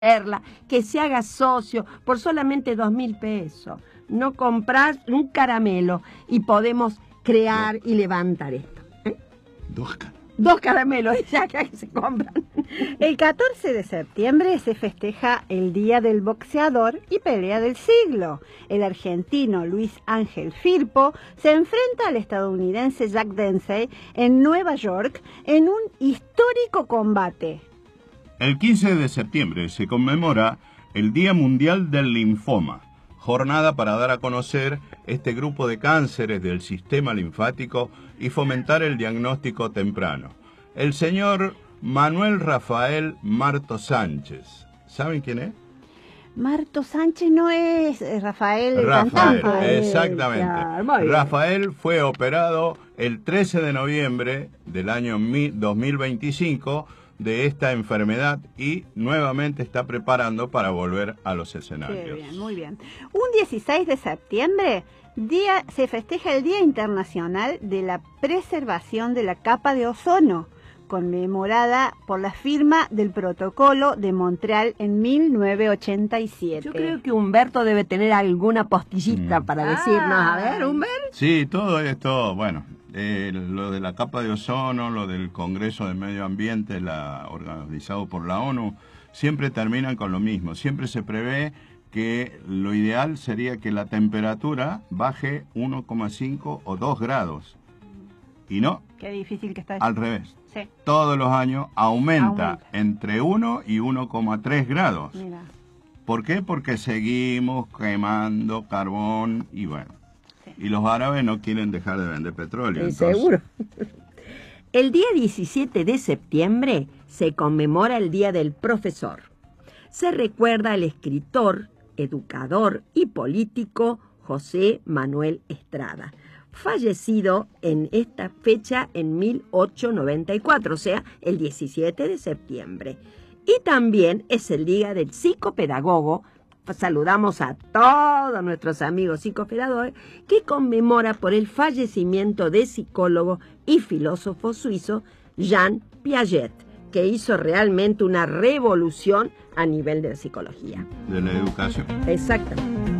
Perla, que se haga socio por solamente 2.000 pesos. No comprar un caramelo y podemos crear y levantar esto. Dos caramelos, ya que se compran. El 14 de septiembre se festeja el Día del Boxeador y Pelea del Siglo. El argentino Luis Ángel Firpo se enfrenta al estadounidense Jack Dempsey en Nueva York en un histórico combate. El 15 de septiembre se conmemora el Día Mundial del Linfoma, jornada para dar a conocer este grupo de cánceres del sistema linfático y fomentar el diagnóstico temprano. El señor Manuel Rafael Marto Sánchez, ¿saben quién es? Marto Sánchez no es Rafael el cantante. Exactamente. Claro, Rafael fue operado el 13 de noviembre del año 2025 de esta enfermedad y nuevamente está preparando para volver a los escenarios. Qué bien, muy bien. Un 16 de septiembre se festeja el Día Internacional de la Preservación de la Capa de Ozono, conmemorada por la firma del Protocolo de Montreal en 1987. Yo creo que Humberto debe tener alguna postillita para decirnos. A ver, Humberto. Sí, todo esto, bueno, lo de la capa de ozono, lo del Congreso de Medio Ambiente, organizado por la ONU, siempre terminan con lo mismo. Siempre se prevé que lo ideal sería que la temperatura baje 1,5 o 2 grados. Y no. Qué difícil que está eso. Al revés. Sí. Todos los años aumenta entre 1 y 1,3 grados. Mira. ¿Por qué? Porque seguimos quemando carbón y bueno. Sí. Y los árabes no quieren dejar de vender petróleo. Entonces... Seguro. El día 17 de septiembre se conmemora el Día del Profesor. Se recuerda al escritor, educador y político José Manuel Estrada, fallecido en esta fecha en 1894, o sea, el 17 de septiembre. Y también es el Día del Psicopedagogo. Saludamos a todos nuestros amigos psicopedagogos que conmemora por el fallecimiento de psicólogo y filósofo suizo Jean Piaget, que hizo realmente una revolución a nivel de la psicología. De la educación. Exactamente.